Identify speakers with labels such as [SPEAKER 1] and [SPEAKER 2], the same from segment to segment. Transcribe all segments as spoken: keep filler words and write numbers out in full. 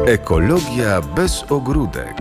[SPEAKER 1] Ekologia bez ogródek.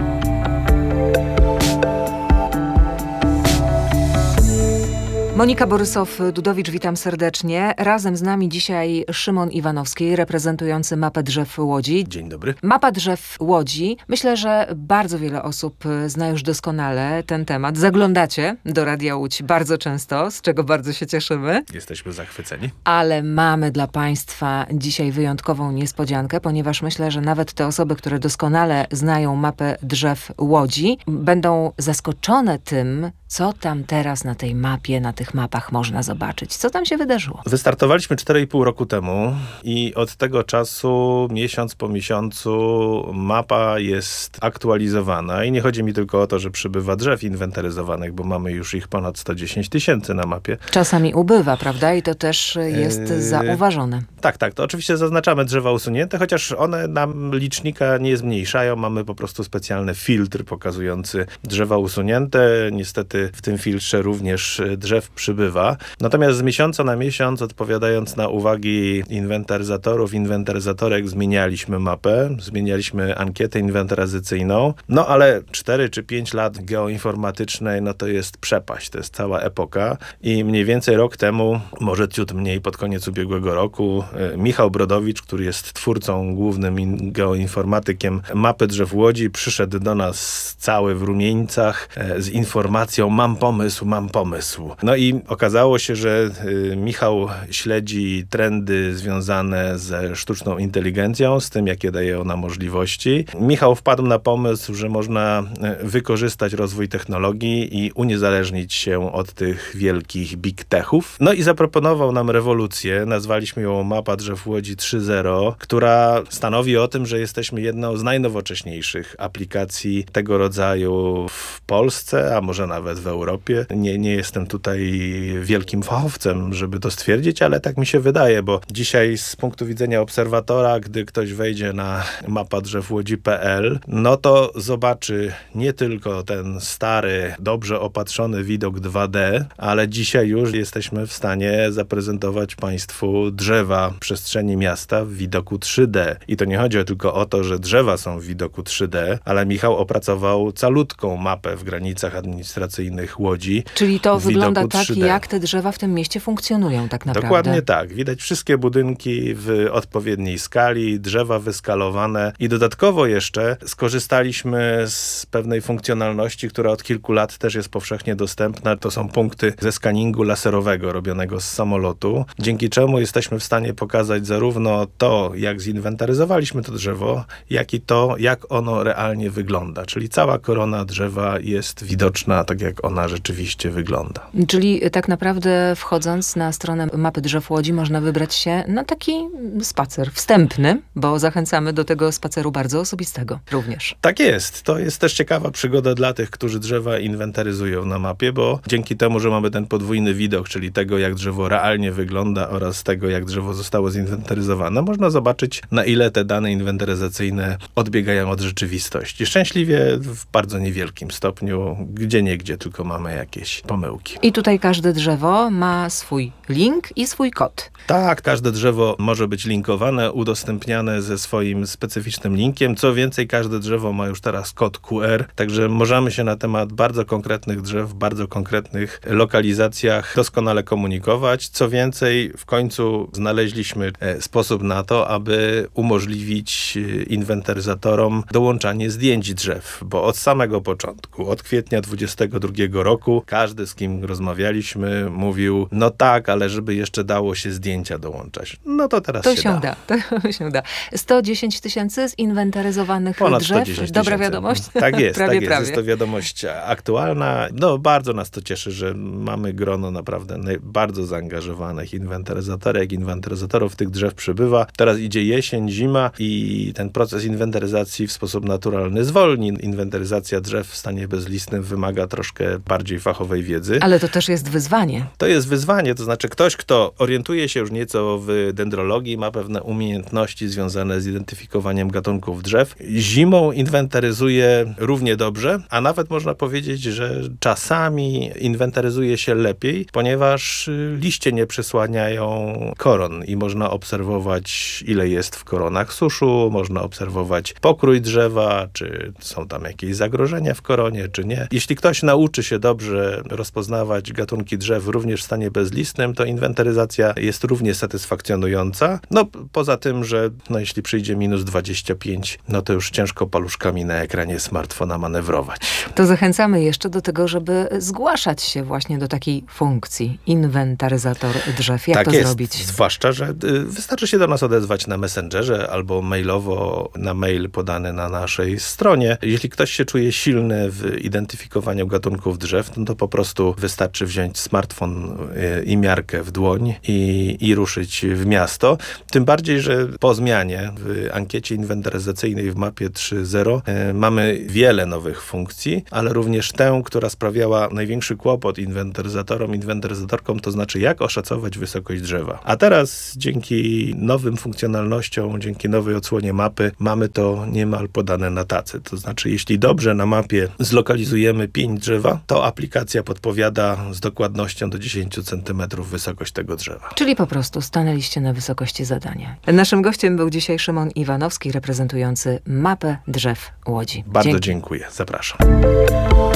[SPEAKER 2] Monika Borysow-Dudowicz, witam serdecznie. Razem z nami dzisiaj Szymon Iwanowski, reprezentujący Mapę Drzew Łodzi.
[SPEAKER 3] Dzień dobry.
[SPEAKER 2] Mapa Drzew Łodzi. Myślę, że bardzo wiele osób zna już doskonale ten temat. Zaglądacie do Radia Łódź bardzo często, z czego bardzo się cieszymy.
[SPEAKER 3] Jesteśmy zachwyceni.
[SPEAKER 2] Ale mamy dla Państwa dzisiaj wyjątkową niespodziankę, ponieważ myślę, że nawet te osoby, które doskonale znają Mapę Drzew Łodzi, będą zaskoczone tym, co tam teraz na tej mapie, na tych mapach można zobaczyć. Co tam się wydarzyło?
[SPEAKER 3] Wystartowaliśmy cztery i pół roku temu i od tego czasu, miesiąc po miesiącu, mapa jest aktualizowana. I nie chodzi mi tylko o to, że przybywa drzew inwentaryzowanych, bo mamy już ich ponad sto dziesięć tysięcy na mapie.
[SPEAKER 2] Czasami ubywa, prawda? I to też jest yy... zauważone.
[SPEAKER 3] Tak, tak. To oczywiście zaznaczamy drzewa usunięte, chociaż one nam licznika nie zmniejszają. Mamy po prostu specjalny filtr pokazujący drzewa usunięte. Niestety w tym filtrze również drzew przybywa. Natomiast z miesiąca na miesiąc, odpowiadając na uwagi inwentaryzatorów, inwentaryzatorek, zmienialiśmy mapę, zmienialiśmy ankietę inwentaryzacyjną. No ale cztery czy pięć lat geoinformatycznej, no to jest przepaść, to jest cała epoka. I mniej więcej rok temu, może ciut mniej, pod koniec ubiegłego roku, Michał Brodowicz, który jest twórcą, głównym in- geoinformatykiem Mapy Drzew Łodzi, przyszedł do nas cały w rumieńcach z informacją: mam pomysł, mam pomysł. No i okazało się, że y, Michał śledzi trendy związane ze sztuczną inteligencją, z tym, jakie daje ona możliwości. Michał wpadł na pomysł, że można wykorzystać rozwój technologii i uniezależnić się od tych wielkich big techów. No i zaproponował nam rewolucję. Nazwaliśmy ją Mapa Drzew Łodzi trzy zero, która stanowi o tym, że jesteśmy jedną z najnowocześniejszych aplikacji tego rodzaju w Polsce, a może nawet w Europie. Nie, nie jestem tutaj wielkim fachowcem, żeby to stwierdzić, ale tak mi się wydaje, bo dzisiaj z punktu widzenia obserwatora, gdy ktoś wejdzie na mapa drzew łodzi kropka pe el, no to zobaczy nie tylko ten stary, dobrze opatrzony widok dwa D, ale dzisiaj już jesteśmy w stanie zaprezentować Państwu drzewa przestrzeni miasta w widoku trzy D. I to nie chodzi tylko o to, że drzewa są w widoku trzy D, ale Michał opracował calutką mapę w granicach administracyjnych Łodzi.
[SPEAKER 2] Czyli to wygląda tak,
[SPEAKER 3] trzy D.
[SPEAKER 2] jak te drzewa w tym mieście funkcjonują tak naprawdę.
[SPEAKER 3] Dokładnie tak. Widać wszystkie budynki w odpowiedniej skali, drzewa wyskalowane i dodatkowo jeszcze skorzystaliśmy z pewnej funkcjonalności, która od kilku lat też jest powszechnie dostępna. To są punkty ze skaningu laserowego robionego z samolotu, dzięki czemu jesteśmy w stanie pokazać zarówno to, jak zinwentaryzowaliśmy to drzewo, jak i to, jak ono realnie wygląda. Czyli cała korona drzewa jest widoczna tak, jak ona rzeczywiście wygląda.
[SPEAKER 2] Czyli tak naprawdę wchodząc na stronę Mapy Drzew Łodzi można wybrać się na taki spacer wstępny, bo zachęcamy do tego spaceru bardzo osobistego również.
[SPEAKER 3] Tak jest. To jest też ciekawa przygoda dla tych, którzy drzewa inwentaryzują na mapie, bo dzięki temu, że mamy ten podwójny widok, czyli tego, jak drzewo realnie wygląda oraz tego, jak drzewo zostało zinwentaryzowane, można zobaczyć, na ile te dane inwentaryzacyjne odbiegają od rzeczywistości. Szczęśliwie w bardzo niewielkim stopniu, gdzieniegdzie tylko mamy jakieś pomyłki.
[SPEAKER 2] I tutaj każde drzewo ma swój link i swój kod.
[SPEAKER 3] Tak, każde drzewo może być linkowane, udostępniane ze swoim specyficznym linkiem. Co więcej, każde drzewo ma już teraz kod Q R, także możemy się na temat bardzo konkretnych drzew, w bardzo konkretnych lokalizacjach doskonale komunikować. Co więcej, w końcu znaleźliśmy sposób na to, aby umożliwić inwentaryzatorom dołączanie zdjęć drzew, bo od samego początku, od kwietnia dwudziestego drugiego roku, każdy, z kim rozmawialiśmy, mówił: no tak, ale żeby jeszcze dało się zdjęcia dołączać. No to teraz
[SPEAKER 2] to
[SPEAKER 3] się,
[SPEAKER 2] się
[SPEAKER 3] da.
[SPEAKER 2] da. To się da. sto dziesięć tysięcy zinwentaryzowanych
[SPEAKER 3] Ponad
[SPEAKER 2] drzew.
[SPEAKER 3] sto dziesięć
[SPEAKER 2] Dobra
[SPEAKER 3] tysięcy.
[SPEAKER 2] wiadomość?
[SPEAKER 3] Tak jest,
[SPEAKER 2] prawie,
[SPEAKER 3] tak jest.
[SPEAKER 2] prawie.
[SPEAKER 3] Jest to wiadomość aktualna. No bardzo nas to cieszy, że mamy grono naprawdę bardzo zaangażowanych inwentaryzatorek, inwentaryzatorów. Tych drzew przybywa. Teraz idzie jesień, zima i ten proces inwentaryzacji w sposób naturalny zwolni. Inwentaryzacja drzew w stanie bezlistnym wymaga troszkę bardziej fachowej wiedzy.
[SPEAKER 2] Ale to też jest wyzwanie.
[SPEAKER 3] To jest wyzwanie, to znaczy ktoś, kto orientuje się już nieco w dendrologii, ma pewne umiejętności związane z identyfikowaniem gatunków drzew. Zimą inwentaryzuje równie dobrze, a nawet można powiedzieć, że czasami inwentaryzuje się lepiej, ponieważ liście nie przysłaniają koron i można obserwować, ile jest w koronach suszu, można obserwować pokrój drzewa, czy są tam jakieś zagrożenia w koronie, czy nie. Jeśli ktoś nauczy się dobrze rozpoznawać gatunki drzew również w stanie bezlistnym, to inwentaryzacja jest równie satysfakcjonująca. No poza tym, że no, jeśli przyjdzie minus dwadzieścia pięć, no to już ciężko paluszkami na ekranie smartfona manewrować.
[SPEAKER 2] To zachęcamy jeszcze do tego, żeby zgłaszać się właśnie do takiej funkcji inwentaryzator drzew. Jak
[SPEAKER 3] tak
[SPEAKER 2] to
[SPEAKER 3] jest.
[SPEAKER 2] zrobić?
[SPEAKER 3] Zwłaszcza, że y, wystarczy się do nas odezwać na Messengerze albo mailowo na mail podany na naszej stronie. Jeśli ktoś się czuje silny w identyfikowaniu gatunków drzew, no to po prostu wystarczy wziąć smartfon y, i miarkę w dłoń i, i ruszyć w miasto. Tym bardziej, że po zmianie w ankiecie inwentaryzacyjnej w mapie trzy zero y, mamy wiele nowych funkcji, ale również tę, która sprawiała największy kłopot inwentaryzatorom, inwentaryzatorkom, to znaczy jak oszacować wysokość drzewa. A teraz dzięki nowym funkcjonalnościom, dzięki nowej odsłonie mapy mamy to niemal podane na tacy. To znaczy, jeśli dobrze na mapie zlokalizujemy pień drzewa, to aplikacja podpowiada z dokładnością do dziesięć centymetrów wysokość tego drzewa.
[SPEAKER 2] Czyli po prostu stanęliście na wysokości zadania. Naszym gościem był dzisiaj Szymon Iwanowski, reprezentujący mapę drzew Łodzi.
[SPEAKER 3] Bardzo
[SPEAKER 2] Dzięki.
[SPEAKER 3] dziękuję. Zapraszam.